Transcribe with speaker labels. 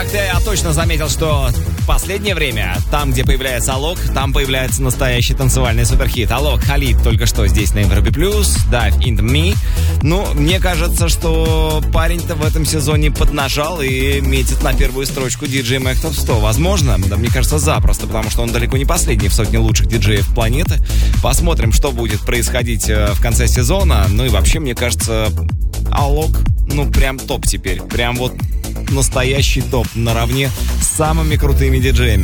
Speaker 1: как-то я точно заметил, что в последнее время, там, где появляется Алок, там появляется настоящий танцевальный суперхит. Алок, Халид только что здесь на Европе+, Dive Into Me. Ну, мне кажется, что парень-то в этом сезоне поднажал и метит на первую строчку DJ Mag Top 100. Возможно, да, мне кажется, запросто, потому что он далеко не последний в сотне лучших диджеев планеты. Посмотрим, что будет происходить в конце сезона. Ну и вообще, мне кажется, Алок, ну, прям топ теперь. Прям вот настоящий топ наравне с самыми крутыми диджеями.